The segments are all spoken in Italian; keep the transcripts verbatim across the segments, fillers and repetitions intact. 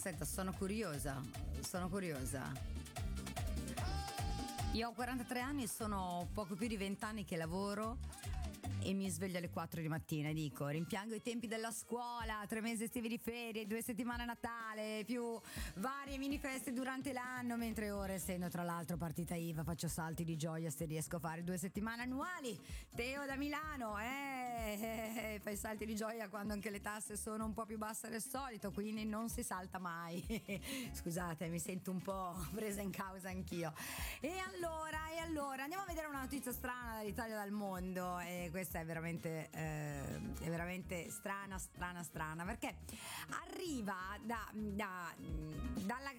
aspetta, sono curiosa, sono curiosa. Io ho quarantatré anni e sono poco più di venti anni che lavoro e mi sveglio alle quattro di mattina e dico: rimpiango i tempi della scuola, tre mesi estivi di ferie, due settimane a Natale, più varie mini feste durante l'anno, mentre ora, essendo tra l'altro partita I V A, faccio salti di gioia se riesco a fare due settimane annuali. Teo da Milano, eh, eh, eh, fai salti di gioia quando anche le tasse sono un po' più basse del solito, quindi non si salta mai. Scusate, mi sento un po' presa in causa anch'io. E allora, e allora andiamo a vedere una notizia strana dall'Italia e dal mondo, e questa è veramente eh, è veramente strana strana strana perché arriva da, da dalla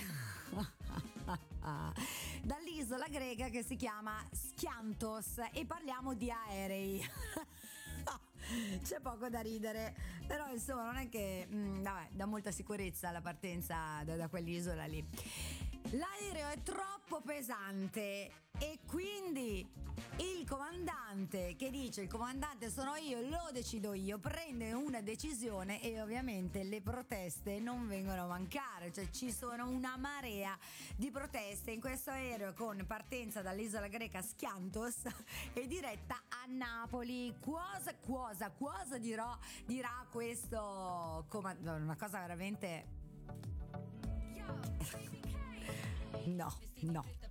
dall'isola greca che si chiama Skiantos, e parliamo di aerei. C'è poco da ridere, però insomma non è che mh, vabbè, dà molta sicurezza la partenza da, da quell'isola lì. L'aereo è troppo pesante e quindi il comandante, che dice il comandante sono io, lo decido io, prende una decisione, e ovviamente le proteste non vengono a mancare, cioè ci sono una marea di proteste in questo aereo con partenza dall'isola greca Skiantos e diretta a Napoli. Cosa, cosa, cosa dirò, dirà questo comandante? Una cosa veramente... No, no,